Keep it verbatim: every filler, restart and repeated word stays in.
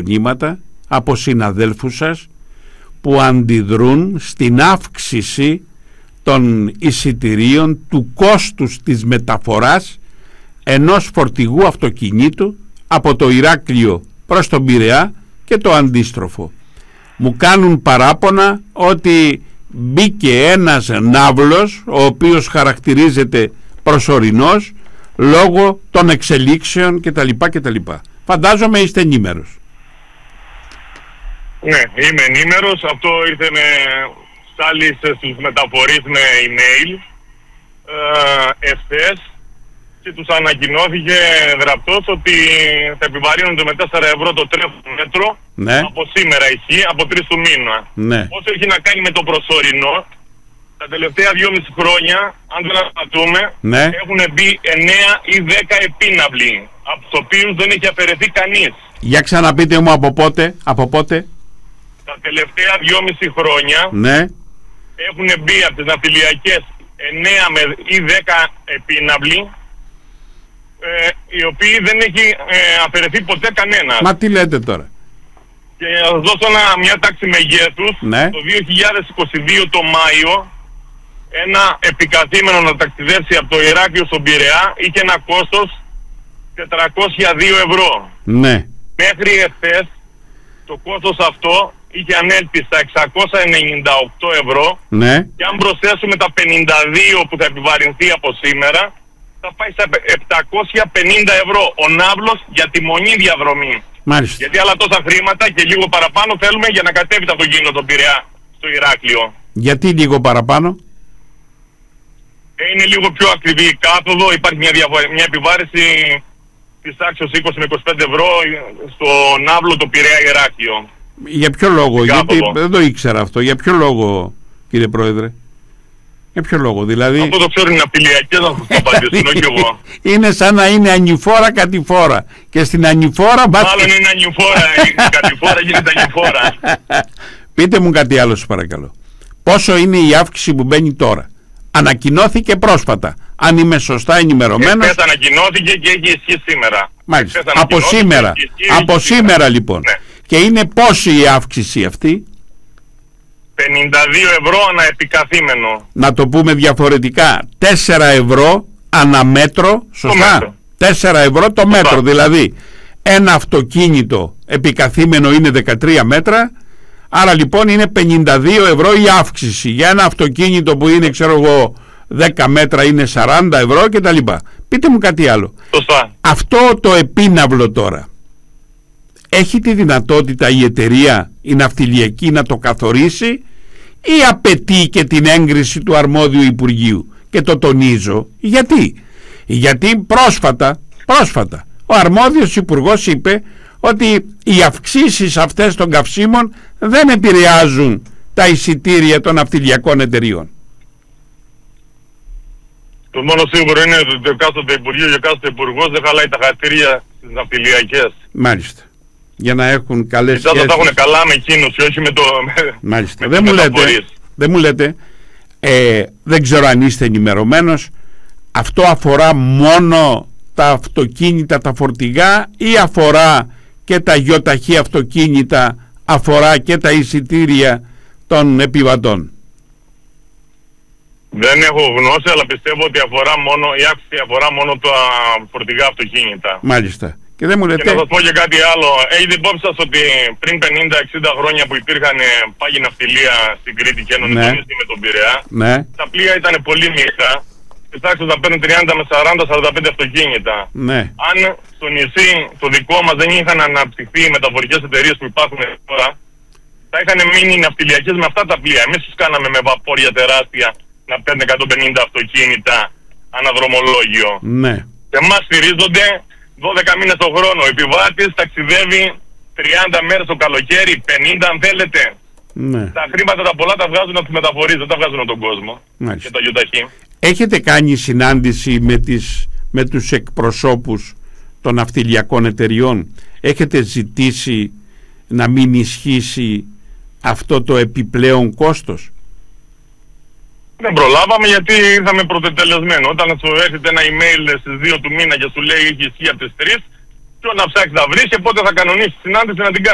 τηλεφωνήματα από συναδέλφους σας που αντιδρούν στην αύξηση των εισιτηρίων του κόστους της μεταφοράς ενός φορτηγού αυτοκινήτου από το Ηράκλειο προς τον Πειραιά και το αντίστροφο. Μου κάνουν παράπονα ότι μπήκε ένας ναύλος ο οποίος χαρακτηρίζεται προσωρινός λόγω των εξελίξεων κτλ. κτλ. Φαντάζομαι είστε ενήμερος. Ναι, είμαι ενήμερος. Αυτό ήρθε με στάλησε στους μεταφορείς με email ε, ευθές και τους ανακοινώθηκε γραπτός ότι θα επιβαρύνονται με τέσσερα ευρώ το τρέχον μέτρο. Ναι. Από σήμερα ισχύει, από τρεις του μήνα. Ναι. Όσο έχει να κάνει με το προσωρινό, τα τελευταία δυόμιση χρόνια, αν δεν αναστατούμε, Ναι. έχουν μπει εννέα ή δέκα επίναυλοι, από τους οποίους δεν έχει αφαιρεθεί κανείς. Για ξαναπείτε μου από πότε, από πότε. Τα τελευταία δυόμιση χρόνια Ναι. έχουν μπει από τις ναυτιλιακές εννέα με ή δέκα επίναυλοι, ε, οι οποίοι δεν έχει ε, αφαιρεθεί ποτέ κανένας. Μα τι λέτε τώρα. Και να σας δώσω ένα, μια τάξη μεγέθους. Ναι. Το δύο χιλιάδες είκοσι δύο το Μάιο, ένα επικαθήμενο να ταξιδέψει από το Ηράκλειο στον Πειραιά είχε ένα κόστος τετρακόσια δύο ευρώ. Ναι. Μέχρι εχθές το κόστος αυτό είχε ανέλθει στα εξακόσια ενενήντα οκτώ ευρώ. Ναι. Και αν προσθέσουμε τα πενήντα δύο που θα επιβαρυνθεί από σήμερα, θα πάει στα επτακόσια πενήντα ευρώ ο ναύλος για τη μονή διαδρομή. Μάλιστα. Γιατί άλλα τόσα χρήματα και λίγο παραπάνω θέλουμε για να κατέβει το αυτοκίνητο τον Πειραιά στο Ηράκλειο. Γιατί λίγο παραπάνω. Ε, είναι λίγο πιο ακριβή η κάθοδο, υπάρχει μια, διαφο- μια επιβάρηση της τάξης είκοσι με είκοσι πέντε ευρώ στο ναύλο το Πειραιά Ηράκλειο. Για ποιο λόγο, γιατί δεν το ήξερα αυτό, για ποιο λόγο κύριε Πρόεδρε. Για ποιο λόγο, δηλαδή. Αυτό το ξέρουν οι ναυτιλιακές να σας το απαντήσουν, όχι εγώ. Είναι σαν να είναι ανηφόρα κατηφόρα. Και στην ανηφόρα μπάτε. Μάλλον είναι ανηφόρα, η κατηφόρα γίνεται ανηφόρα. Πείτε μου κάτι άλλο σας παρακαλώ. Πόσο είναι η αύξηση που μπαίνει τώρα. Ανακοινώθηκε πρόσφατα. Αν είμαι σωστά ενημερωμένος. Εχθές ανακοινώθηκε και έχει ισχύ σήμερα. Μάλιστα. Εχθές Από σήμερα. Από σήμερα, σήμερα λοιπόν. Ναι. Και είναι πόση η αύξηση αυτή. πενήντα δύο ευρώ ανά επικαθήμενο. Να το πούμε διαφορετικά. τέσσερα ευρώ ανά μέτρο. Σωστά. μέτρο. τέσσερα ευρώ το μέτρο. Σωστά. Δηλαδή ένα αυτοκίνητο επικαθήμενο είναι δεκατρία μέτρα. Άρα λοιπόν είναι πενήντα δύο ευρώ η αύξηση. Για ένα αυτοκίνητο που είναι ξέρω εγώ δέκα μέτρα είναι σαράντα ευρώ και τα λοιπά. Πείτε μου κάτι άλλο. Σωστά. Αυτό το επίναυλο τώρα έχει τη δυνατότητα η εταιρεία, η ναυτιλιακή να το καθορίσει ή απαιτεί και την έγκριση του αρμόδιου Υπουργείου. Και το τονίζω γιατί. Γιατί πρόσφατα, πρόσφατα ο αρμόδιος Υπουργός είπε ότι οι αυξήσεις αυτές των καυσίμων δεν επηρεάζουν τα εισιτήρια των ναυτιλιακών εταιριών. Το μόνο σίγουρο είναι ότι το εκάστοτε Υπουργείο και εκάστοτε Υπουργός δεν χαλάει τα χατήρια στις ναυτιλιακές. Μάλιστα. Για να έχουν καλές σχέσεις. Κοιτάξτε, τα έχουν καλά με εκείνους και όχι με το... Μάλιστα. δεν, μου λέτε, δεν μου λέτε, ε, δεν ξέρω αν είστε ενημερωμένος, αυτό αφορά μόνο τα αυτοκίνητα, τα φορτηγά ή αφορά και τα γιοταχή αυτοκίνητα, αφορά και τα εισιτήρια των επιβατών. Δεν έχω γνώση, αλλά πιστεύω ότι αφορά μόνο, η αύξηση αφορά μόνο τα φορτηγά αυτοκίνητα. Μάλιστα. Και, δεν μου λέτε... και να σας πω και κάτι άλλο. Έχετε υπόψη σας ότι πριν πενήντα εξήντα χρόνια που υπήρχαν πάγοι ναυτιλία στην Κρήτη και ένωνε το νησί με τον Πειραιά, ναι. τα πλοία ήταν πολύ μικρά. Στις τάξεις να παίρνουν τριάντα με σαράντα σαράντα πέντε αυτοκίνητα. Ναι. Αν στο νησί το δικό μας δεν είχαν αναπτυχθεί οι μεταφορικές εταιρείες που υπάρχουν τώρα, θα είχαν μείνει οι ναυτιλιακές με αυτά τα πλοία. Εμείς τους κάναμε με βαπόρια τεράστια να παίρνουν εκατόν πενήντα αυτοκίνητα αναδρομολόγιο. Ναι. Και εμάς στηρίζονται δώδεκα μήνες το χρόνο. Ο επιβάτης ταξιδεύει τριάντα μέρες το καλοκαίρι, πενήντα αν θέλετε. Ναι. Τα χρήματα τα πολλά τα βγάζουν από τους μεταφορείς, δεν τα βγάζουν από τον κόσμο. Μάλιστα. Και τα γιοταχή. Έχετε κάνει συνάντηση με, τις, με τους εκπροσώπους των ναυτιλιακών εταιριών? Έχετε ζητήσει να μην ισχύσει αυτό το επιπλέον κόστος? Δεν προλάβαμε γιατί ήρθαμε πρωτετελεσμένο. Όταν σου έρχεται ένα email στις δύο του μήνα και σου λέει έχει ισχύ από τις τρεις, ποιο να ψάξεις να βρεις και πότε θα κανονίσεις συνάντηση να την κάνεις.